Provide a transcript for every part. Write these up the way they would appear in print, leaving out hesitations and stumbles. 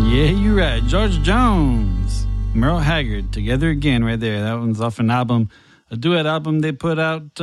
Yeah, you're right. George Jones, Merle Haggard, together again right there. That one's off an album, a duet album they put out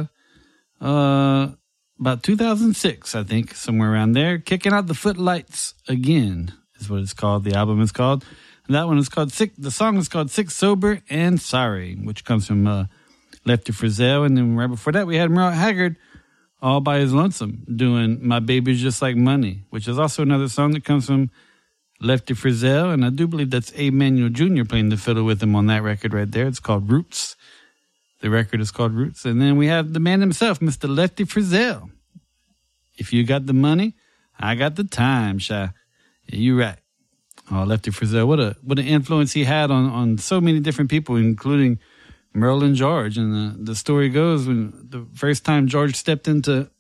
about 2006, I think, somewhere around there. Kicking Out the Footlights Again is what it's called. The album is called. And that one is called Sick. The song is called Sick, Sober, and Sorry, which comes from Lefty Frizzell. And then right before that, we had Merle Haggard all by his lonesome doing My Baby's Just Like Money, which is also another song that comes from Lefty Frizzell. And I do believe that's Abe Manuel Jr. playing the fiddle with him on that record right there. It's called Roots. The record is called Roots. And then we have the man himself, Mr. Lefty Frizzell. If you got the money, I got the time, Shy. Yeah, you're right. Oh, Lefty Frizzell, what an influence he had on so many different people, including Merle and George. And the story goes, when the first time George stepped into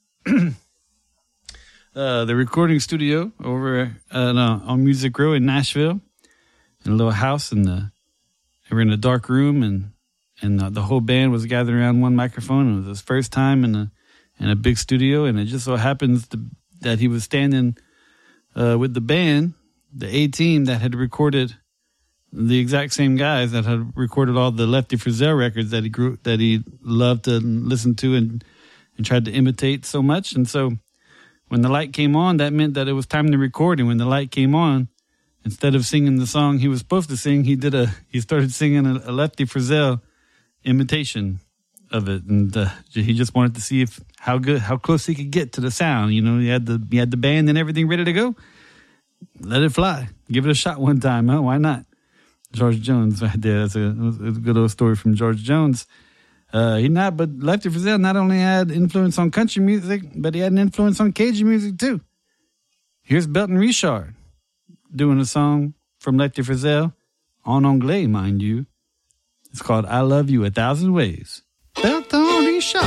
the recording studio over on Music Row in Nashville, in a little house, and they were in a dark room, and the whole band was gathered around one microphone. It was his first time in a big studio, and it just so happens that he was standing with the band, the A-Team, that had recorded the exact same guys that had recorded all the Lefty Frizzell records that he loved to listen to and tried to imitate so much. And so when the light came on, that meant that it was time to record. And when the light came on, instead of singing the song he was supposed to sing, he started singing a Lefty Frizzell imitation of it, and he just wanted to see how close he could get to the sound. You know, he had the band and everything ready to go. Let it fly. Give it a shot one time, huh? Why not? George Jones right there. That's a good old story from George Jones. But Lefty Frizzell not only had influence on country music, but he had an influence on Cajun music too. Here's Belton Richard doing a song from Lefty Frizzell, en anglais, mind you. It's called I Love You 1,000 Ways.